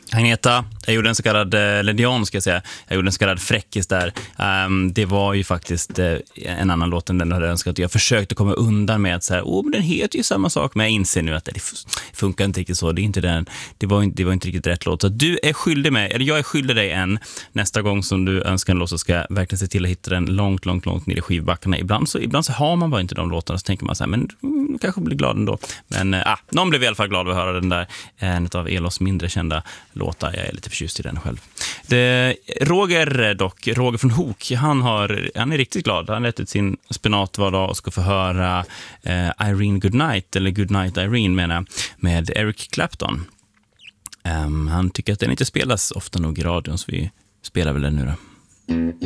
Agneta, jag gjorde en så kallad Ledion ska jag säga. Jag gjorde en så kallad fräckis där. Det var ju faktiskt en annan låt än den jag hade önskat. Jag försökte komma undan med att säga, men den heter ju samma sak. Men jag inser nu att det funkar inte riktigt så. Det är inte den. Det var inte riktigt rätt låt. Så du är skyldig mig, eller jag är skyldig dig en. Nästa gång som du önskar en låt så ska jag verkligen se till att hitta den långt ner i skivbackarna. Ibland så har man bara inte de låtarna. Så tänker man så här, men kanske blir glad ändå. Men någon blev i alla fall glad att höra den där. En av Elos mindre kända låtar. Jag är lite förtjust i den själv. Roger från Hook, han är riktigt glad. Han har ätit sin spenat var dag och ska få höra Irene Goodnight, eller Goodnight Irene menar, med Eric Clapton. Han tycker att den inte spelas ofta nog i radion, så vi spelar väl den nu då.